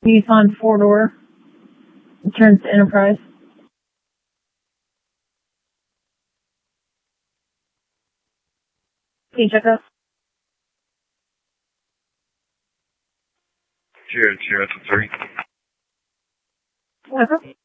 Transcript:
Nissan four-door. Turns to Enterprise. Can you check up? 003. Okay.